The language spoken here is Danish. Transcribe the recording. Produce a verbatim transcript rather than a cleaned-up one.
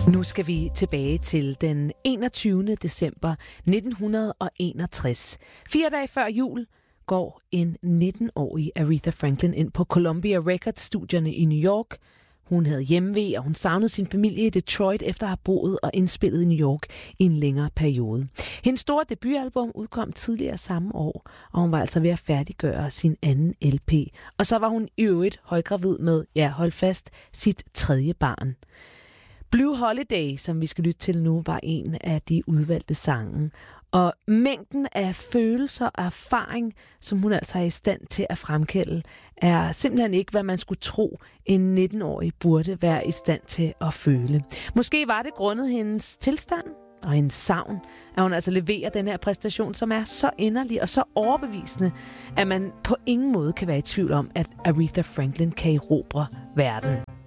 Nu skal vi tilbage til den enogtyvende december nitten enogtres. Fire dage før jul går en nitten-årig Aretha Franklin ind på Columbia Records-studierne i New York. Hun havde hjemve, og hun savnede sin familie i Detroit efter at have boet og indspillet i New York i en længere periode. Hendes store debutalbum udkom tidligere samme år, og hun var altså ved at færdiggøre sin anden L P. Og så var hun i øvrigt højgravid med, ja hold fast, sit tredje barn. Blue Holiday, som vi skal lytte til nu, var en af de udvalgte sange. Og mængden af følelser og erfaring, som hun altså er i stand til at fremkalde, er simpelthen ikke, hvad man skulle tro, en nitten-årig burde være i stand til at føle. Måske var det grundet hendes tilstand og hendes savn, at hun altså leverer den her præstation, som er så inderlig og så overbevisende, at man på ingen måde kan være i tvivl om, at Aretha Franklin kan erobre verden.